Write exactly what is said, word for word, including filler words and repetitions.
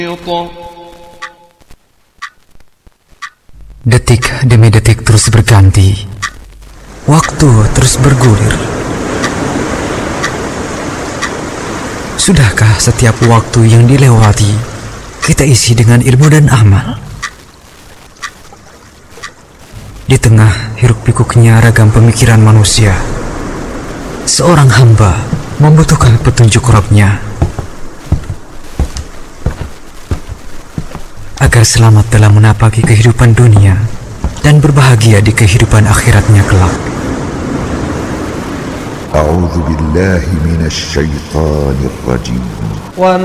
Detik demi detik terus berganti, waktu terus bergulir. Sudahkah setiap waktu yang dilewati kita isi dengan ilmu dan amal? Di tengah hiruk-pikuknya ragam pemikiran manusia, seorang hamba membutuhkan petunjuk Rabb-Nya agar selamat dalam menapaki kehidupan dunia dan berbahagia di kehidupan akhiratnya kelak. A'udzu billahi minasy syaithanir rajim.